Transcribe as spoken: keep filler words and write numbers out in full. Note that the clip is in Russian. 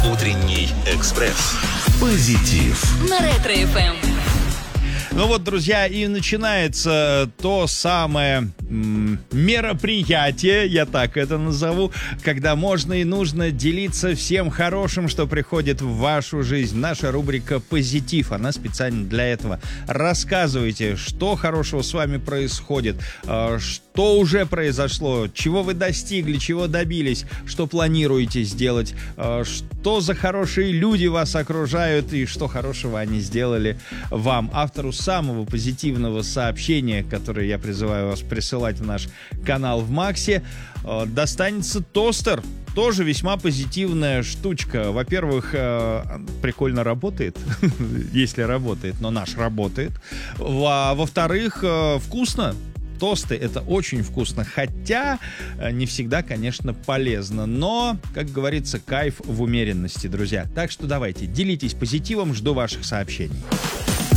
Утренний экспресс. Позитив. На Ретро-эф эм. Ну вот, друзья, и начинается то самое м, мероприятие, я так это назову, когда можно и нужно делиться всем хорошим, что приходит в вашу жизнь. Наша рубрика «Позитив», она специально для этого. Рассказывайте, что хорошего с вами происходит, э, что уже произошло, чего вы достигли, чего добились, что планируете сделать, э, что за хорошие люди вас окружают и что хорошего они сделали вам. Автору самого позитивного сообщения, которое я призываю вас присылать в наш канал в Максе, достанется тостер. Тоже весьма позитивная штучка. Во-первых, прикольно работает, если работает, но наш работает. А во-вторых, вкусно. Тосты — это очень вкусно, хотя не всегда, конечно, полезно. Но, как говорится, кайф в умеренности, друзья. Так что давайте, делитесь позитивом, жду ваших сообщений.